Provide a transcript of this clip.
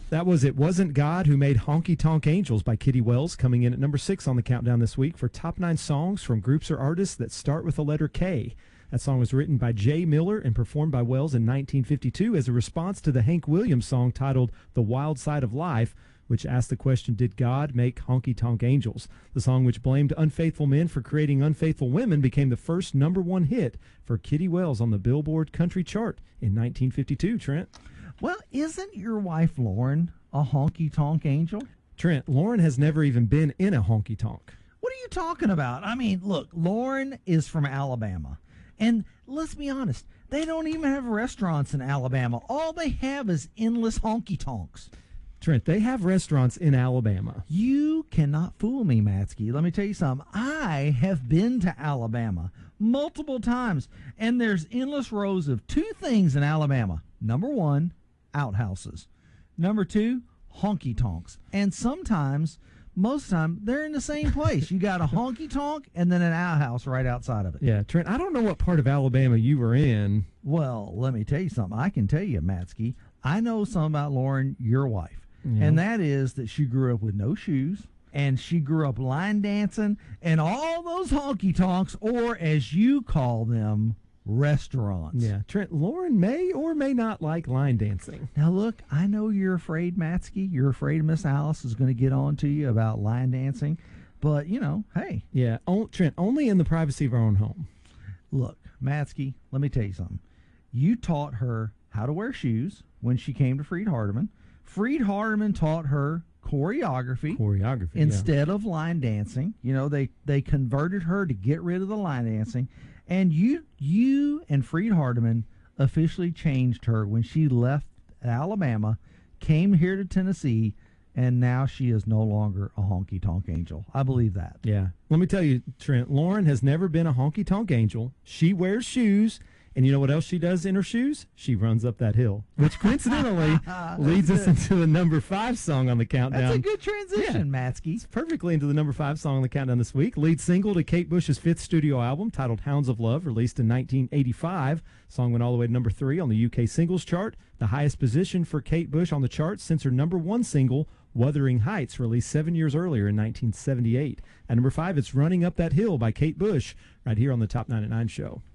That was It Wasn't God Who Made Honky Tonk Angels by Kitty Wells, coming in at number 6 on the countdown this week for top 9 songs from groups or artists that start with the letter K. That song was written by Jay Miller and performed by Wells in 1952 as a response to the Hank Williams song titled The Wild Side of Life, which asked the question, did God make honky tonk angels? The song, which blamed unfaithful men for creating unfaithful women, became the first number 1 hit for Kitty Wells on the Billboard Country Chart in 1952, Trent. Well, isn't your wife Lauren a honky tonk angel? Trent, Lauren has never even been in a honky tonk. What are you talking about? I mean, look, Lauren is from Alabama. And let's be honest, they don't even have restaurants in Alabama. All they have is endless honky tonks. Trent, they have restaurants in Alabama. You cannot fool me, Matsky. Let me tell you something. I have been to Alabama multiple times, and there's endless rows of 2 things in Alabama. Number 1, outhouses. Number 2, honky tonks. And sometimes, most of the time, they're in the same place. You got a honky tonk and then an outhouse right outside of it. Yeah, Trent, I don't know what part of Alabama you were in. Well, let me tell you something. I can tell you, Matsky, I know something about Lauren, your wife. Yeah. And that is that she grew up with no shoes, and she grew up line dancing, and all those honky tonks, or as you call them, restaurants. Yeah, Trent, Lauren may or may not like line dancing. Now, look, I know you're afraid, Matsky. You're afraid Miss Alice is going to get on to you about line dancing. But, you know, hey. Yeah, Trent, only in the privacy of our own home. Look, Matsky, let me tell you something. You taught her how to wear shoes when she came to Freed Hardeman. Freed Hardeman taught her choreography instead of line dancing. You know, they converted her to get rid of the line dancing. And you and Freed Hardeman officially changed her when she left Alabama, came here to Tennessee, and now she is no longer a honky-tonk angel. I believe that. Yeah. Let me tell you, Trent, Lauren has never been a honky-tonk angel. She wears shoes, and you know what else she does in her shoes? She runs up that hill, which coincidentally leads us into the number 5 song on the countdown. That's a good transition, yeah. Matsky. It's perfectly into the number 5 song on the countdown this week. Lead single to Kate Bush's 5th studio album, titled Hounds of Love, released in 1985. Song went all the way to number 3 on the UK singles chart, the highest position for Kate Bush on the charts since her number 1 single, Wuthering Heights, released 7 years earlier in 1978. At number 5, it's Running Up That Hill by Kate Bush, right here on the Top 9 at 9 show.